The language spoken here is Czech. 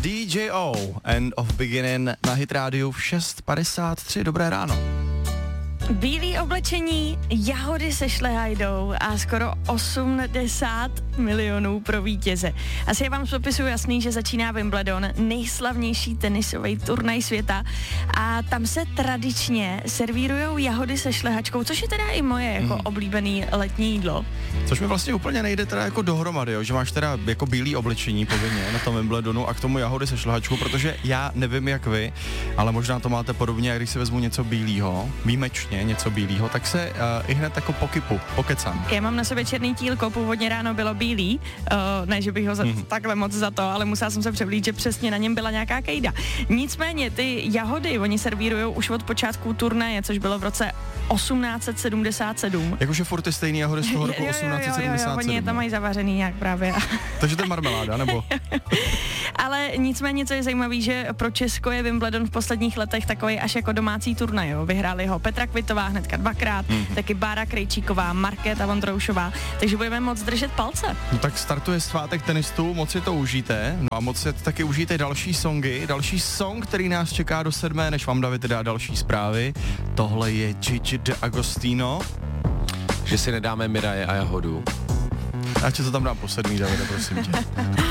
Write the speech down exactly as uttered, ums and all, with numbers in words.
D J O, End of Beginning na Hit Rádiu v šest padesát tři. Dobré ráno. Bílý oblečení, jahody se šlehajdou a skoro osmdesát milionů pro vítěze. Asi je vám z popisu jasný, že začíná Wimbledon, nejslavnější tenisový turnaj světa, a tam se tradičně servírujou jahody se šlehačkou, což je teda i moje jako mm. oblíbený letní jídlo. Což mi vlastně úplně nejde teda jako dohromady, jo? Že máš teda jako bílý oblečení povinně na tom Wimbledonu a k tomu jahody se šlehačkou, protože já nevím jak vy, ale možná to máte podobně, jak když si vezmu něco bílýho, výjimečně něco bílýho, tak se uh, i hned jako pokypu, pokecám. Já mám na sobě černý tílko, původně ráno bylo bílý, uh, ne, že bych ho za, mm. takhle moc za to, ale musela jsem se převlít, že přesně na něm byla nějaká kejda. Nicméně ty jahody, oni servírujou už od počátku turnaje, což bylo v roce osmnáct set sedmdesát sedm. Jakože furt ty stejný jahody z toho roku osmnáct set sedmdesát sedm. Jo, jo, jo, oni je tam mají zavařený nějak právě. Takže to je marmeláda, nebo? Ale nicméně, co je zajímavé, že pro Česko je Wimbledon v posledních letech takový až jako domácí turnaj, jo. Vyhráli ho Petra Kvitová hnedka dvakrát, mm. taky Bára Krejčíková, Markéta Vondroušová, takže budeme moc držet palce. No tak startuje svátek tenistů, moc si to užijte, no a moc si taky užijte další songy, další song, který nás čeká do sedmé, než vám David dá další zprávy. Tohle je Gigi D'Agostino. Že si nedáme Miraje a jahodu. Já ti to tam dám po sedmý, Davide, prosím tě.